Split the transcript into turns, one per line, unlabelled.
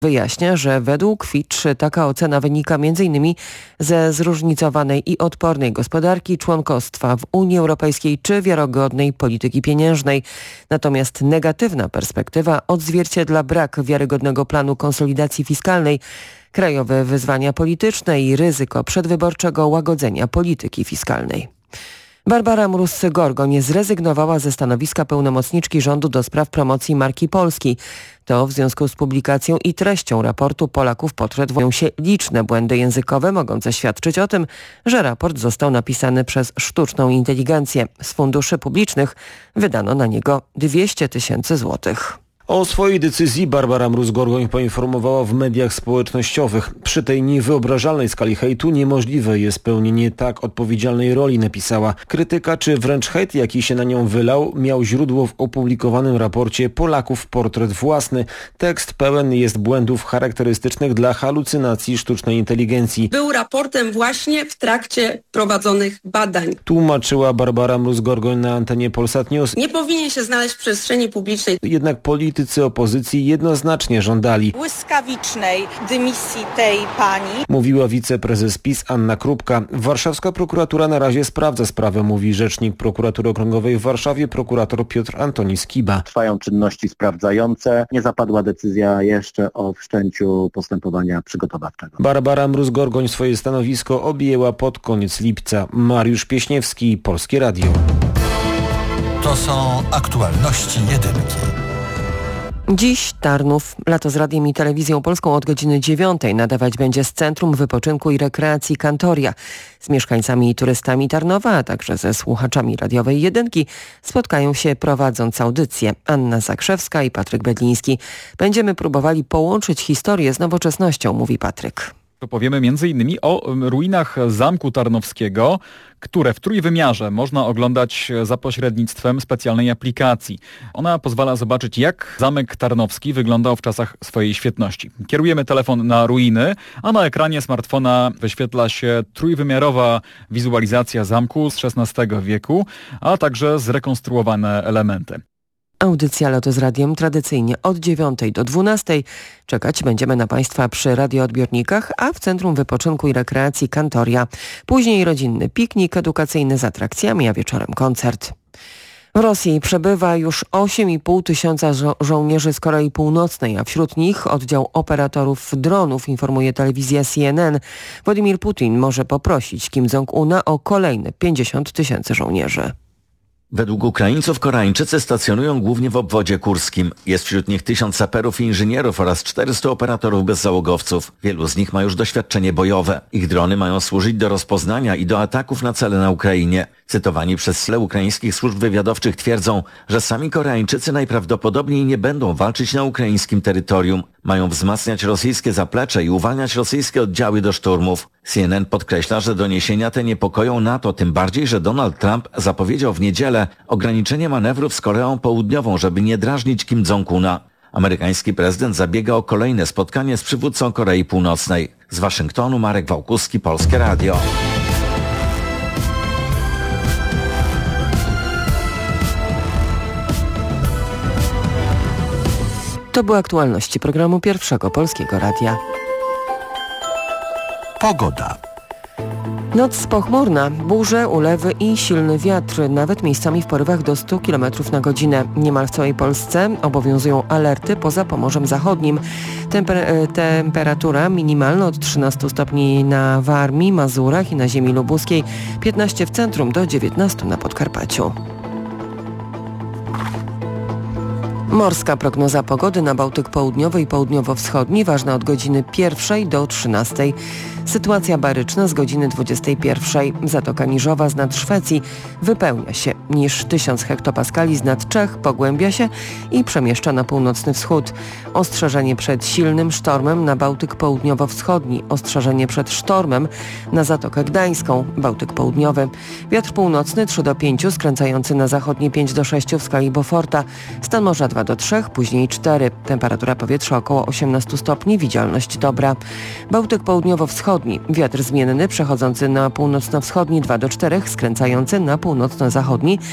Wyjaśnia, że według Fitch taka ocena wynika m.in. ze zróżnicowanej i odpornej gospodarki, członkostwa w Unii Europejskiej czy wiarygodnej polityki pieniężnej. Natomiast negatywna perspektywa odzwierciedla brak wiarygodnego planu konsolidacji fiskalnej, krajowe wyzwania polityczne i ryzyko przedwyborczego łagodzenia polityki fiskalnej. Barbara Mróz-Gorgoń zrezygnowała ze stanowiska pełnomocniczki rządu do spraw promocji marki Polski. To w związku z publikacją i treścią raportu Polaków Portret woją się liczne błędy językowe mogące świadczyć o tym, że raport został napisany przez sztuczną inteligencję. Z funduszy publicznych wydano na niego 200 000 złotych.
O swojej decyzji Barbara Mróz-Gorgoń poinformowała w mediach społecznościowych. Przy tej niewyobrażalnej skali hejtu niemożliwe jest pełnienie tak odpowiedzialnej roli, napisała. Krytyka czy wręcz hejt, jaki się na nią wylał, miał źródło w opublikowanym raporcie Polaków Portret własny. Tekst pełen jest błędów charakterystycznych dla halucynacji sztucznej inteligencji.
Był raportem właśnie w trakcie prowadzonych badań.
Tłumaczyła Barbara Mróz-Gorgoń na antenie Polsat News.
Nie powinien się znaleźć w przestrzeni publicznej.
Jednak politycy opozycji jednoznacznie żądali
błyskawicznej dymisji tej pani,
mówiła wiceprezes PiS Anna Krupka. Warszawska prokuratura na razie sprawdza sprawę, mówi rzecznik prokuratury okręgowej w Warszawie, prokurator Piotr Antoni Skiba.
Trwają czynności sprawdzające. Nie zapadła decyzja jeszcze o wszczęciu postępowania przygotowawczego.
Barbara Mróz-Gorgoń swoje stanowisko objęła pod koniec lipca. Mariusz Pieśniewski, Polskie Radio.
To są aktualności jedynki.
Dziś Tarnów. Lato z Radiem i Telewizją Polską od godziny 9 nadawać będzie z Centrum Wypoczynku i Rekreacji Kantoria. Z mieszkańcami i turystami Tarnowa, a także ze słuchaczami radiowej jedynki spotkają się prowadząc audycję Anna Zakrzewska i Patryk Bedliński. Będziemy próbowali połączyć historię z nowoczesnością, mówi Patryk.
Powiemy m.in. o ruinach Zamku Tarnowskiego, które w trójwymiarze można oglądać za pośrednictwem specjalnej aplikacji. Ona pozwala zobaczyć, jak Zamek Tarnowski wyglądał w czasach swojej świetności. Kierujemy telefon na ruiny, a na ekranie smartfona wyświetla się trójwymiarowa wizualizacja zamku z XVI wieku, a także zrekonstruowane elementy.
Audycja Lato z Radiem tradycyjnie od 9 do 12. Czekać będziemy na Państwa przy radioodbiornikach, a w Centrum Wypoczynku i Rekreacji Kantoria. Później rodzinny piknik edukacyjny z atrakcjami, a wieczorem koncert. W Rosji przebywa już 8,5 tysiąca żołnierzy z Korei Północnej, a wśród nich oddział operatorów dronów, informuje telewizja CNN. Władimir Putin może poprosić Kim Jong-una o kolejne 50 000 żołnierzy.
Według Ukraińców Koreańczycy stacjonują głównie w obwodzie kurskim. Jest wśród nich 1000 saperów i inżynierów oraz 400 operatorów bezzałogowców. Wielu z nich ma już doświadczenie bojowe. Ich drony mają służyć do rozpoznania i do ataków na cele na Ukrainie. Cytowani przez tle ukraińskich służb wywiadowczych twierdzą, że sami Koreańczycy najprawdopodobniej nie będą walczyć na ukraińskim terytorium. Mają wzmacniać rosyjskie zaplecze i uwalniać rosyjskie oddziały do szturmów. CNN podkreśla, że doniesienia te niepokoją NATO, tym bardziej, że Donald Trump zapowiedział w niedzielę ograniczenie manewrów z Koreą Południową, żeby nie drażnić Kim Jong-una. Amerykański prezydent zabiega o kolejne spotkanie z przywódcą Korei Północnej. Z Waszyngtonu Marek Wałkuski, Polskie Radio.
To były aktualności programu Pierwszego Polskiego Radia.
Pogoda.
Noc pochmurna, burze, ulewy i silny wiatr, nawet miejscami w porywach do 100 km na godzinę. Niemal w całej Polsce obowiązują alerty poza Pomorzem Zachodnim. Temperatura minimalna od 13 stopni na Warmii, Mazurach i na ziemi lubuskiej, 15 w centrum do 19 na Podkarpaciu. Morska prognoza pogody na Bałtyk Południowy i Południowo-Wschodni, ważna od godziny 1 do 13. Sytuacja baryczna z godziny 21. Zatoka Niżowa z nad Szwecji wypełnia się. Niż 1000 hektopaskali z nad Czech pogłębia się i przemieszcza na północny wschód. Ostrzeżenie przed silnym sztormem na Bałtyk Południowo-Wschodni. Ostrzeżenie przed sztormem na Zatokę Gdańską, Bałtyk Południowy. Wiatr północny 3 do 5, skręcający na zachodnie 5 do 6 w skali Beauforta. Stan morza 2 do 3, później 4. Temperatura powietrza około 18 stopni, widzialność dobra. Bałtyk Południowo-Wschodni. Wiatr zmienny przechodzący na północno-wschodni 2 do 4, skręcający na północno-zachodni